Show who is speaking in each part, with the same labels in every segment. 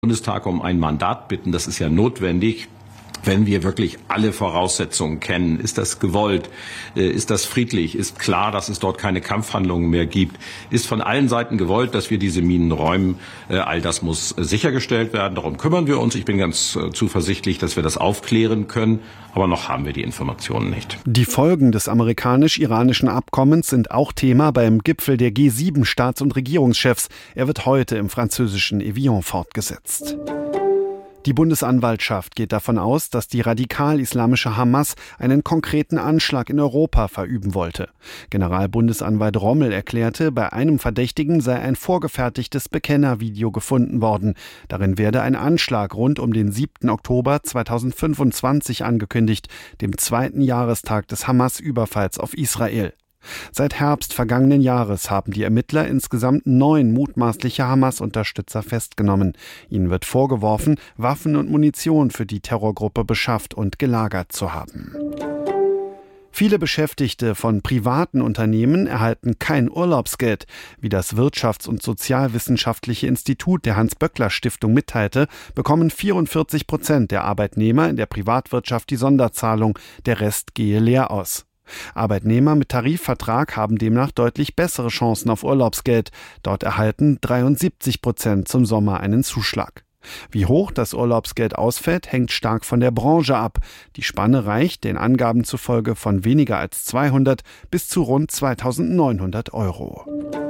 Speaker 1: Bundestag um ein Mandat bitten. Das ist ja notwendig, wenn wir wirklich alle Voraussetzungen kennen. Ist das gewollt? Ist das friedlich? Ist klar, dass es dort keine Kampfhandlungen mehr gibt? Ist von allen Seiten gewollt, dass wir diese Minen räumen? All das muss sichergestellt werden. Darum kümmern wir uns. Ich bin ganz zuversichtlich, dass wir das aufklären können. Aber noch haben wir die Informationen nicht.
Speaker 2: Die Folgen des amerikanisch-iranischen Abkommens sind auch Thema beim Gipfel der G7-Staats- und Regierungschefs. Er wird heute im französischen Evian fortgesetzt. Die Bundesanwaltschaft geht davon aus, dass die radikal-islamische Hamas einen konkreten Anschlag in Europa verüben wollte. Generalbundesanwalt Rommel erklärte, bei einem Verdächtigen sei ein vorgefertigtes Bekennervideo gefunden worden. Darin werde ein Anschlag rund um den 7. Oktober 2025 angekündigt, dem 2. Jahrestag des Hamas-Überfalls auf Israel. Seit Herbst vergangenen Jahres haben die Ermittler insgesamt 9 mutmaßliche Hamas-Unterstützer festgenommen. Ihnen wird vorgeworfen, Waffen und Munition für die Terrorgruppe beschafft und gelagert zu haben. Viele Beschäftigte von privaten Unternehmen erhalten kein Urlaubsgeld. Wie das Wirtschafts- und Sozialwissenschaftliche Institut der Hans-Böckler-Stiftung mitteilte, bekommen 44% der Arbeitnehmer in der Privatwirtschaft die Sonderzahlung. Der Rest gehe leer aus. Arbeitnehmer mit Tarifvertrag haben demnach deutlich bessere Chancen auf Urlaubsgeld. Dort erhalten 73% zum Sommer einen Zuschlag. Wie hoch das Urlaubsgeld ausfällt, hängt stark von der Branche ab. Die Spanne reicht den Angaben zufolge von weniger als 200 bis zu rund 2.900 Euro.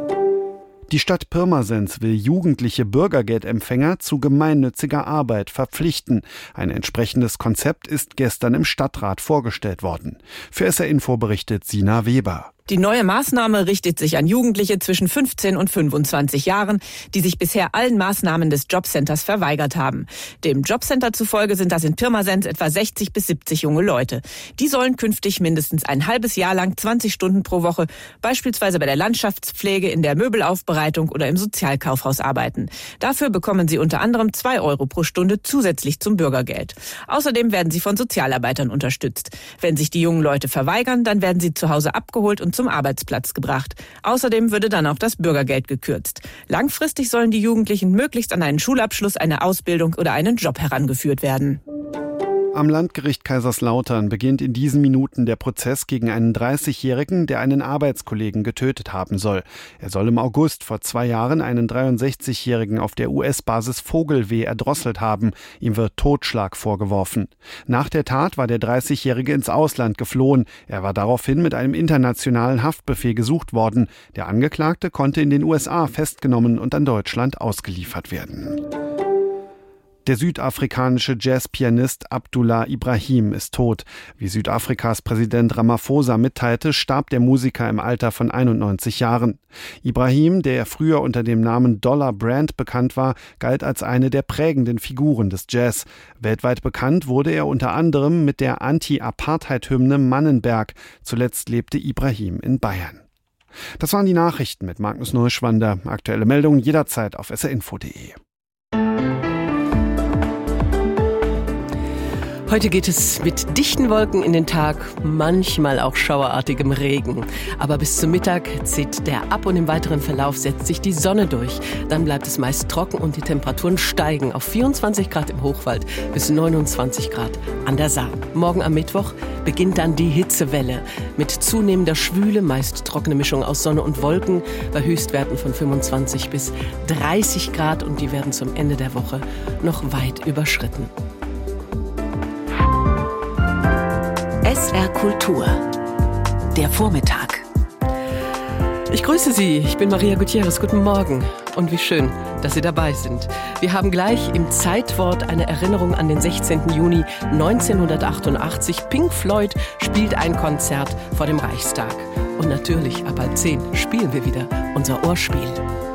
Speaker 2: Die Stadt Pirmasens will jugendliche Bürgergeldempfänger zu gemeinnütziger Arbeit verpflichten. Ein entsprechendes Konzept ist gestern im Stadtrat vorgestellt worden. Für SR Info berichtet Sina Weber.
Speaker 3: Die neue Maßnahme richtet sich an Jugendliche zwischen 15 und 25 Jahren, die sich bisher allen Maßnahmen des Jobcenters verweigert haben. Dem Jobcenter zufolge sind das in Pirmasens etwa 60 bis 70 junge Leute. Die sollen künftig mindestens ein halbes Jahr lang 20 Stunden pro Woche, beispielsweise bei der Landschaftspflege, in der Möbelaufbereitung oder im Sozialkaufhaus arbeiten. Dafür bekommen sie unter anderem 2 Euro pro Stunde zusätzlich zum Bürgergeld. Außerdem werden sie von Sozialarbeitern unterstützt. Wenn sich die jungen Leute verweigern, dann werden sie zu Hause abgeholt und zum Arbeitsplatz gebracht. Außerdem würde dann auch das Bürgergeld gekürzt. Langfristig sollen die Jugendlichen möglichst an einen Schulabschluss, eine Ausbildung oder einen Job herangeführt werden.
Speaker 2: Am Landgericht Kaiserslautern beginnt in diesen Minuten der Prozess gegen einen 30-Jährigen, der einen Arbeitskollegen getötet haben soll. Er soll im August vor 2 Jahren einen 63-Jährigen auf der US-Basis Vogelweh erdrosselt haben. Ihm wird Totschlag vorgeworfen. Nach der Tat war der 30-Jährige ins Ausland geflohen. Er war daraufhin mit einem internationalen Haftbefehl gesucht worden. Der Angeklagte konnte in den USA festgenommen und an Deutschland ausgeliefert werden. Der südafrikanische Jazzpianist Abdullah Ibrahim ist tot. Wie Südafrikas Präsident Ramaphosa mitteilte, starb der Musiker im Alter von 91 Jahren. Ibrahim, der früher unter dem Namen Dollar Brand bekannt war, galt als eine der prägenden Figuren des Jazz. Weltweit bekannt wurde er unter anderem mit der Anti-Apartheid-Hymne Mannenberg. Zuletzt lebte Ibrahim in Bayern. Das waren die Nachrichten mit Magnus Neuschwander. Aktuelle Meldungen jederzeit auf srinfo.de.
Speaker 4: Heute geht es mit dichten Wolken in den Tag, manchmal auch schauerartigem Regen. Aber bis zum Mittag zieht der ab und im weiteren Verlauf setzt sich die Sonne durch. Dann bleibt es meist trocken und die Temperaturen steigen auf 24 Grad im Hochwald bis 29 Grad an der Saar. Morgen am Mittwoch beginnt dann die Hitzewelle mit zunehmender Schwüle, meist trockene Mischung aus Sonne und Wolken bei Höchstwerten von 25 bis 30 Grad und die werden zum Ende der Woche noch weit überschritten.
Speaker 5: SR Kultur. Der Vormittag.
Speaker 4: Ich grüße Sie, ich bin Maria Gutierrez. Guten Morgen und wie schön, dass Sie dabei sind. Wir haben gleich im Zeitwort eine Erinnerung an den 16. Juni 1988. Pink Floyd spielt ein Konzert vor dem Reichstag. Und natürlich ab 10 spielen wir wieder unser Ohrspiel.